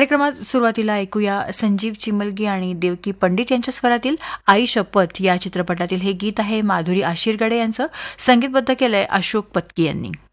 कार्यक्रमात सुरुवातीला ऐकूया संजीव चिमलगी आणि देवकी पंडित यांच्या स्वरातील आई शपथ या चित्रपटातील हे गीत आहे. माधुरी आशिरगडे यांचं संगीतबद्ध केलंय अशोक पत्की यांनी.